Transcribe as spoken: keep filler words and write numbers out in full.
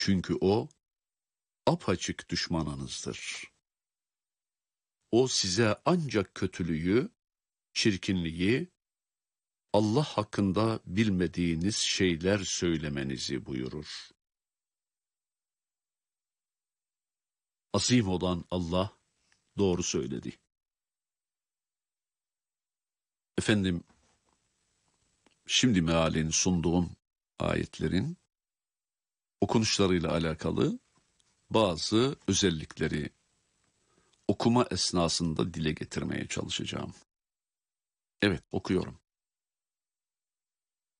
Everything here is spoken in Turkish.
Çünkü o apaçık düşmanınızdır. O size ancak kötülüğü, çirkinliği, Allah hakkında bilmediğiniz şeyler söylemenizi buyurur. Azim olan Allah doğru söyledi. Efendim, şimdi mealini sunduğum ayetlerin okunuşlarıyla alakalı bazı özellikleri okuma esnasında dile getirmeye çalışacağım. Evet, okuyorum.